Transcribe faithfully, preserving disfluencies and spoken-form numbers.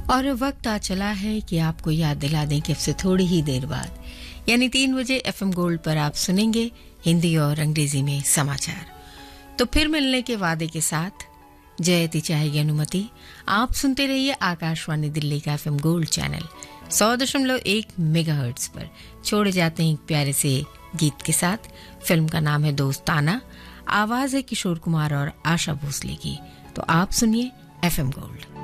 और वक्त आ चला है कि आपको याद दिला दें कि अब से थोड़ी ही देर बाद यानी तीन बजे एफएम गोल्ड पर आप सुनेंगे हिंदी और अंग्रेजी में समाचार। तो फिर मिलने के वादे के साथ जयती चाहेगी अनुमति। आप सुनते रहिए आकाशवाणी दिल्ली का एफएम गोल्ड चैनल सौ दशमलव एक मेगाहर्ट्ज पर। छोड़े जाते हैं एक प्यारे से गीत के साथ। फिल्म का नाम है दोस्ताना, आवाज है किशोर कुमार और आशा भोसले की। तो आप सुनिए एफएम गोल्ड।